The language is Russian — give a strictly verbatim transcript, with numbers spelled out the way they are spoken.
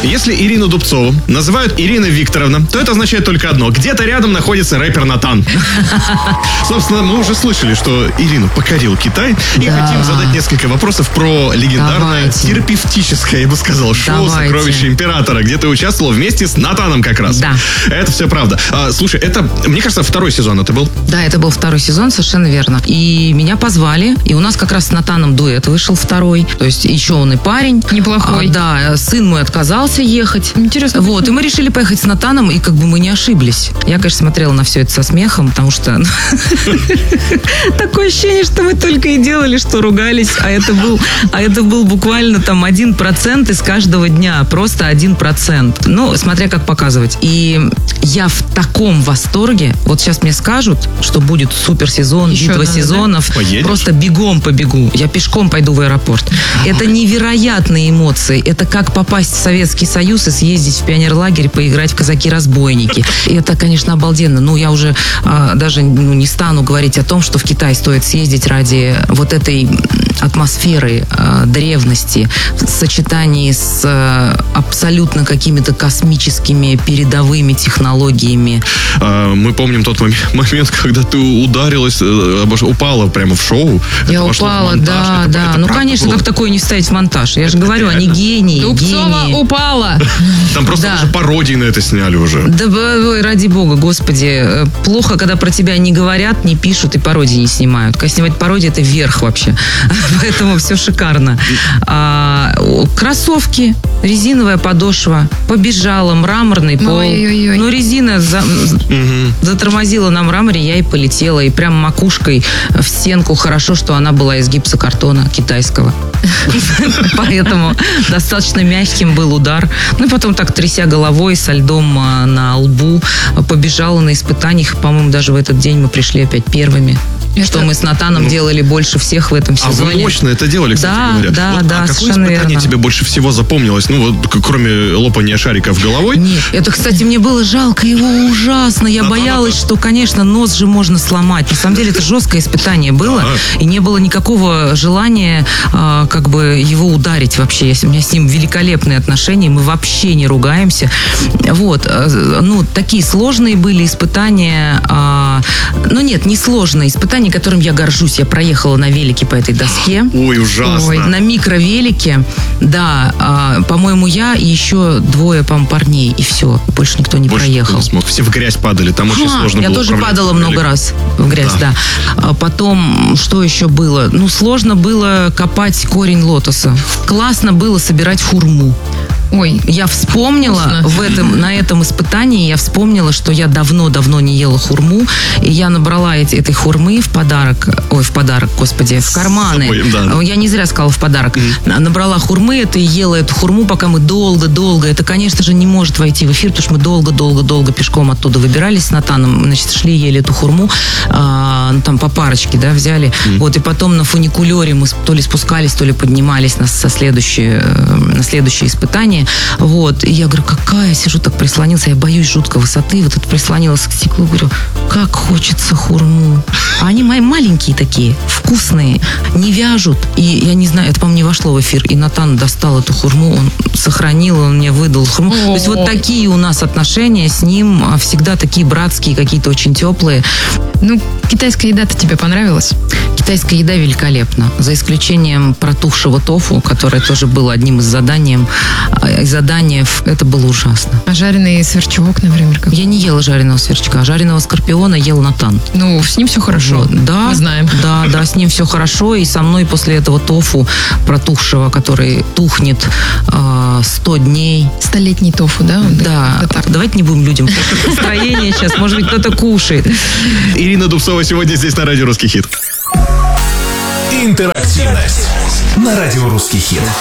Если Ирину Дубцову называют Ирина Викторовна, то это означает только одно. Где-то рядом находится рэпер Натан. Собственно, мы уже слышали, что Ирину покорил Китай. И да. хотим задать несколько вопросов про легендарное Давайте. терапевтическое, я бы сказал, шоу Давайте. «Сокровища императора», где ты участвовал вместе с Натаном как раз. Да. Это все правда. А, слушай, это, мне кажется, второй сезон это был? Да, это был второй сезон, совершенно верно. И меня позвали, и у нас как раз с Натаном дуэт вышел второй. То есть еще он и парень. Неплохой. А, да, сын мой отказался ехать. Интересно. Вот, и мы решили поехать с Натаном, и как бы мы не ошиблись. Я, конечно, смотрела на все это со смехом, потому что такое ощущение, что мы только и делали, что ругались, а это был, а это был буквально там один процент из каждого дня, просто один процент. Ну, смотря как показывать. И я в таком восторге. Вот сейчас мне скажут, что будет суперсезон, Еще битва надо, сезонов. Да? Просто бегом побегу. Я пешком пойду в аэропорт. Это невероятные эмоции. Это как попасть в Советский Союз и съездить в пионерлагерь, поиграть в казаки-разбойники. И это, конечно, обалденно. Ну, я уже а, даже ну, не стану говорить о том, что в Китай стоит съездить ради вот этой атмосферы а, древности в сочетании с а, абсолютно какими-то космическими передовыми технологиями. А, мы помним тот момент, когда ты ударилась, упала прямо в шоу. Я упала, да, это, да. Это ну, конечно, было? Как такое не вставить в монтаж? Я же это говорю, реально. Они гении. Дубцова гении. упала. Там просто да. даже пародии на это сняли уже. Да, ой, ради бога, господи. Плохо, когда про тебя не говорят, не пишут и пародии не снимают. Когда снимать пародии, это верх вообще. Поэтому все шикарно. А, кроссовки, резиновая подошва, побежала, мраморный пол. Ой-ой-ой. Ну, резина за, угу. затормозила на мраморе, я и полетела. И прям макушкой в стенку. Хорошо, что она была из гипсокартона китайского. Поэтому достаточно мягким был удар. Ну и потом так, тряся головой, со льдом на лбу, побежала на испытаниях. По-моему, даже в этот день мы пришли опять первыми. Это... Что мы с Натаном ну, делали больше всех в этом сезоне. А вы мощно это делали, кстати да, говоря. Да, вот, да, а какое испытание верно. тебе больше всего запомнилось? Ну, вот, кроме лопания шариков головой? Нет, это, кстати, мне было жалко его ужасно. Я Натана боялась, что, конечно, нос же можно сломать. На самом деле, это жесткое испытание было. И не было никакого желания а, как бы его ударить вообще. У меня с ним великолепные отношения. Мы вообще не ругаемся. Вот. Ну, такие сложные были испытания. А, ну, нет, не сложные. Испытания, которым я горжусь. Я проехала на велике по этой доске. Ой, ужасно. Ой, на микровелике. Да, а, по-моему, я и еще двое, по-моему, парней. И все. Больше никто не Больше проехал. Не смог. Все в грязь падали. Там очень а, сложно я было. Я тоже падала много велик. раз в грязь, да. да. А потом, что еще было? Ну, сложно было копать корень лотоса. Классно было собирать хурму. Ой, я вспомнила в этом, на этом испытании, я вспомнила, что я давно-давно не ела хурму, и я набрала эти, этой хурмы в подарок, ой, в подарок, господи, в карманы. Собой, да. Я не зря сказала в подарок. Mm. Набрала хурмы, это и ела эту хурму, пока мы долго-долго, это, конечно же, не может войти в эфир, потому что мы долго-долго-долго пешком оттуда выбирались с Натаном, значит, шли, ели эту хурму, а, ну, там по парочке, да, взяли. Mm. Вот, и потом на фуникулере мы то ли спускались, то ли поднимались на, со следующее, на следующее испытание. Вот, и я говорю, какая, я сижу так прислонился, я боюсь жутко высоты, вот это прислонилась к стеклу, говорю, как хочется хурму. А они мои маленькие такие, вкусные, не вяжут, и я не знаю, это, по-моему, не вошло в эфир, и Натан достал эту хурму, он сохранил, он мне выдал хурму. О-о-о. То есть вот такие у нас отношения с ним, всегда такие братские, какие-то очень теплые. Ну, китайская еда-то тебе понравилась? Китайская еда великолепна, за исключением протухшего тофу, которое тоже было одним из заданий. Из заданий это было ужасно. А жареный сверчок, например? Как? Я не ела жареного сверчка, а жареного скорпиона ел Натан. Ну, с ним все хорошо. Вот. Да, мы знаем. Да, да, с ним все хорошо, и со мной после этого тофу протухшего, который тухнет э, сто дней. Столетний тофу, да? Да. Давайте не будем людям портить настроение сейчас, может быть, кто-то кушает. Ирина Дубцова сегодня здесь на Радио Русский хит. Интерактивность на Радио Русский хит.